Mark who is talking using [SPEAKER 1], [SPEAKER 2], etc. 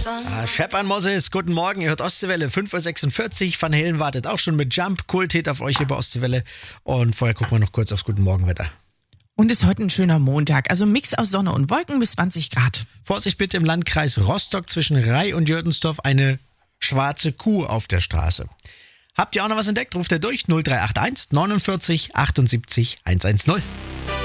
[SPEAKER 1] Shepard Moses, guten Morgen, ihr hört Ostseewelle, 5.46 Uhr, Van Halen wartet auch schon mit Jump, Kulthit auf euch über Ostseewelle und vorher gucken wir noch kurz aufs Guten Morgenwetter.
[SPEAKER 2] Und ist heute ein schöner Montag, also Mix aus Sonne und Wolken bis 20 Grad.
[SPEAKER 1] Vorsicht bitte im Landkreis Rostock zwischen Rai und Jürgensdorf eine schwarze Kuh auf der Straße. Habt ihr auch noch was entdeckt? Ruft ihr durch 0381 49 78 110.